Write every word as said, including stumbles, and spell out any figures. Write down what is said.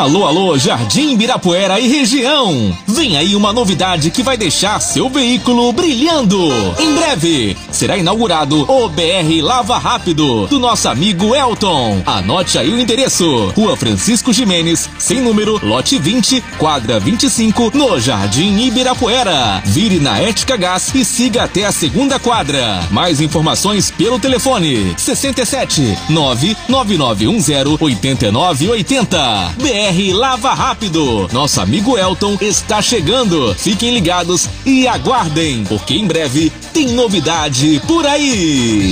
Alô, alô, Jardim Ibirapuera e região. Vem aí uma novidade que vai deixar seu veículo brilhando. Em breve, será inaugurado o B R Lava Rápido, do nosso amigo Elton. Anote aí o endereço: Rua Francisco Gimenez, sem número, lote vinte, quadra vinte e cinco, no Jardim Ibirapuera. Vire na Ética Gás e siga até a segunda quadra. Mais informações pelo telefone sessenta e sete, nove nove nove um zero, oito nove oito zero. B R Lava Rápido. Nosso amigo Elton está chegando. Fiquem ligados e aguardem, porque em breve tem novidade por aí.